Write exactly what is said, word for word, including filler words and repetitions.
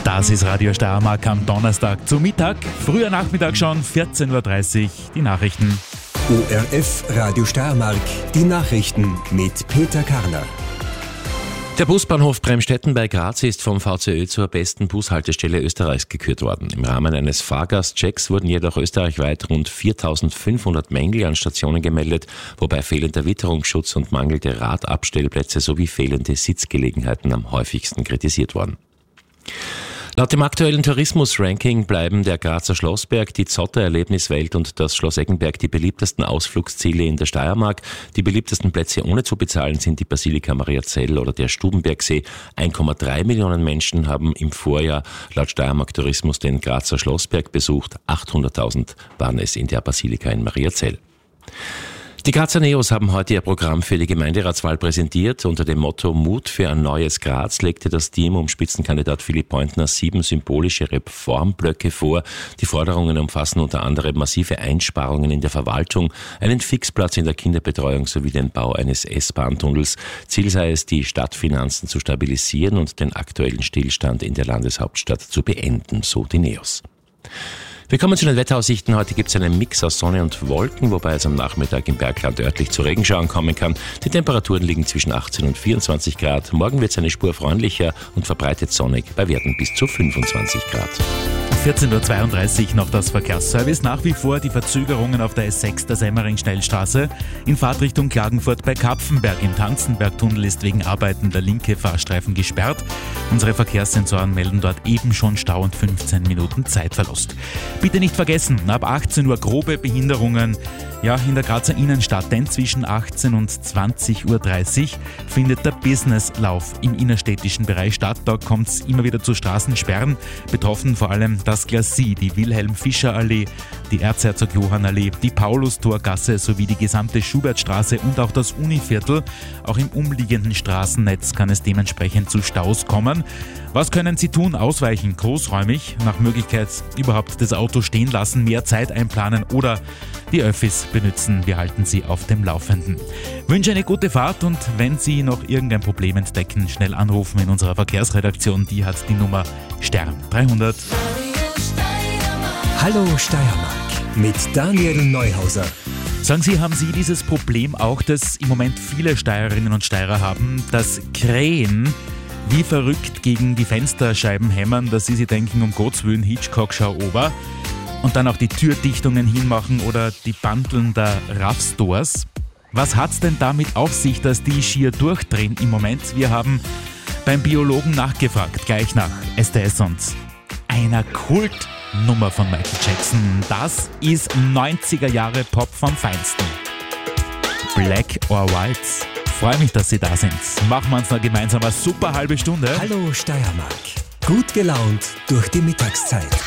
Das ist Radio Steiermark am Donnerstag zu Mittag, früher Nachmittag schon, vierzehn Uhr dreißig, die Nachrichten. O R F Radio Steiermark, die Nachrichten mit Peter Karner. Der Busbahnhof Bremstetten bei Graz ist vom V C Ö zur besten Bushaltestelle Österreichs gekürt worden. Im Rahmen eines Fahrgastchecks wurden jedoch österreichweit rund viertausendfünfhundert Mängel an Stationen gemeldet, wobei fehlender Witterungsschutz und mangelnde Radabstellplätze sowie fehlende Sitzgelegenheiten am häufigsten kritisiert wurden. Laut dem aktuellen Tourismus-Ranking bleiben der Grazer Schlossberg, die Zotter-Erlebniswelt und das Schloss Eggenberg die beliebtesten Ausflugsziele in der Steiermark. Die beliebtesten Plätze ohne zu bezahlen sind die Basilika Mariazell oder der Stubenbergsee. eins Komma drei Millionen Menschen haben im Vorjahr laut Steiermark Tourismus den Grazer Schlossberg besucht. achthunderttausend waren es in der Basilika in Mariazell. Die Grazer Neos haben heute ihr Programm für die Gemeinderatswahl präsentiert. Unter dem Motto Mut für ein neues Graz legte das Team um Spitzenkandidat Philipp Pointner sieben symbolische Reformblöcke vor. Die Forderungen umfassen unter anderem massive Einsparungen in der Verwaltung, einen Fixplatz in der Kinderbetreuung sowie den Bau eines S-Bahn-Tunnels. Ziel sei es, die Stadtfinanzen zu stabilisieren und den aktuellen Stillstand in der Landeshauptstadt zu beenden, so die Neos. Wir kommen zu den Wetteraussichten. Heute gibt es einen Mix aus Sonne und Wolken, wobei es am Nachmittag im Bergland örtlich zu Regenschauern kommen kann. Die Temperaturen liegen zwischen achtzehn und vierundzwanzig Grad. Morgen wird es eine Spur freundlicher und verbreitet sonnig bei Werten bis zu fünfundzwanzig Grad. vierzehn Uhr zweiunddreißig noch das Verkehrsservice. Nach wie vor die Verzögerungen auf der S sechs der Semmering-Schnellstraße. In Fahrtrichtung Klagenfurt bei Kapfenberg im Tanzenbergtunnel ist wegen Arbeiten der linke Fahrstreifen gesperrt. Unsere Verkehrssensoren melden dort eben schon Stau und fünfzehn Minuten Zeitverlust. Bitte nicht vergessen, ab achtzehn Uhr grobe Behinderungen ja, in der Grazer Innenstadt, denn zwischen achtzehn und zwanzig Uhr dreißig findet der Businesslauf im innerstädtischen Bereich statt. Da kommt es immer wieder zu Straßensperren. Betroffen vor allem das Glacis, die Wilhelm-Fischer-Allee, die Erzherzog-Johann-Allee, die Paulustorgasse sowie die gesamte Schubertstraße und auch das Univiertel. Auch im umliegenden Straßennetz kann es dementsprechend zu Staus kommen. Was können Sie tun? Ausweichen, großräumig, nach Möglichkeit überhaupt das Auto stehen lassen, mehr Zeit einplanen oder die Öffis benutzen. Wir halten Sie auf dem Laufenden. Wünsche eine gute Fahrt und wenn Sie noch irgendein Problem entdecken, schnell anrufen in unserer Verkehrsredaktion. Die hat die Nummer Stern dreihundert. Hallo Steiermark mit Daniel Neuhauser. Sagen Sie, haben Sie dieses Problem auch, das im Moment viele Steirerinnen und Steirer haben, dass Krähen wie verrückt gegen die Fensterscheiben hämmern, dass Sie sich denken, um Gottes Willen, Hitchcock, schau ober, und dann auch die Türdichtungen hinmachen oder die Bandeln der R A F-Stores? Was hat's denn damit auf sich, dass die schier durchdrehen im Moment? Wir haben beim Biologen nachgefragt, gleich nach S T S und einer Kultnummer von Michael Jackson. Das ist neunziger Jahre Pop vom Feinsten. Black or White. Freue mich, dass Sie da sind. Machen wir uns noch gemeinsam eine super halbe Stunde. Hallo Steiermark. Gut gelaunt durch die Mittagszeit.